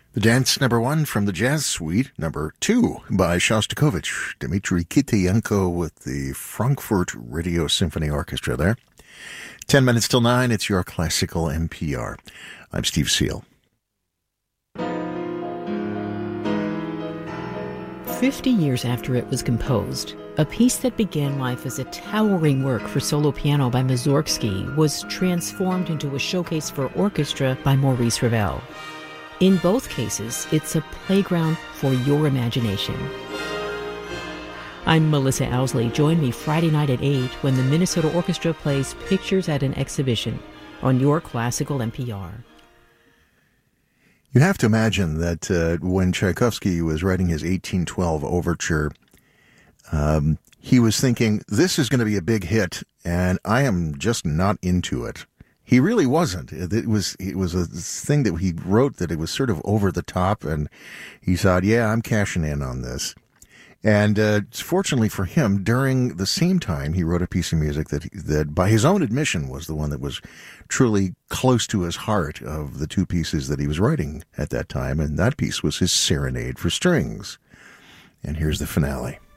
The Dance number 1 from the Jazz Suite, number 2 by Shostakovich, Dmitri Kitayenko with the Frankfurt Radio Symphony Orchestra there. 10 minutes till 9, it's your Classical NPR. I'm Steve Seal. 50 years after it was composed, a piece that began life as a towering work for solo piano by Mussorgsky was transformed into a showcase for orchestra by Maurice Ravel. In both cases, it's a playground for your imagination. I'm Melissa Owsley. Join me Friday night at 8 when the Minnesota Orchestra plays Pictures at an Exhibition on your Classical NPR. You have to imagine that when Tchaikovsky was writing his 1812 overture, he was thinking, this is going to be a big hit, and I am just not into it. He really wasn't. It was a thing that he wrote that it was sort of over the top, and he thought, yeah, I'm cashing in on this. And fortunately for him, during the same time, he wrote a piece of music that by his own admission was the one that was truly close to his heart of the two pieces that he was writing at that time, and that piece was his Serenade for Strings. And here's the finale.